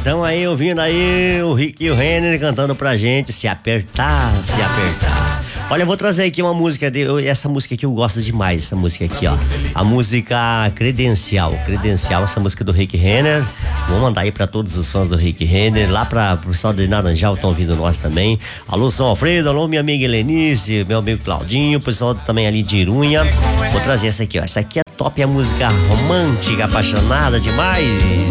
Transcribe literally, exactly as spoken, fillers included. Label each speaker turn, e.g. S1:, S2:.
S1: Estão aí ouvindo aí o Rick e o Renner cantando pra gente, se apertar, se apertar. Olha, eu vou trazer aqui uma música, de, essa música aqui eu gosto demais, essa música aqui, ó. A música Credencial, Credencial, essa música do Rick Renner. Vou mandar aí pra todos os fãs do Rick Renner, lá pra, pro pessoal de Naranjal estão ouvindo nós também. Alô, São Alfredo, alô, minha amiga Helenice, meu amigo Claudinho, o pessoal também ali de Irunha. Vou trazer essa aqui, ó. Essa aqui é top, é a música romântica, apaixonada demais.